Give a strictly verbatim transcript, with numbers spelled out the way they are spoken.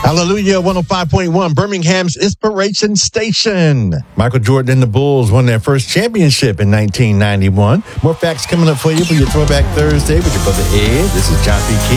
Hallelujah, one oh five point one, Birmingham's Inspiration Station. Michael Jordan and the Bulls won their first championship in nineteen ninety-one. More facts coming up for you for your Throwback Thursday with your brother Ed. This is John P. Key.